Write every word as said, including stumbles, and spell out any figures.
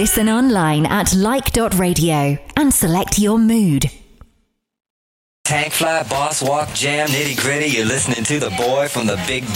Listen online at like dot radio and select your mood. Tank fly, boss walk, jam, nitty gritty. You're listening to the boy from the Big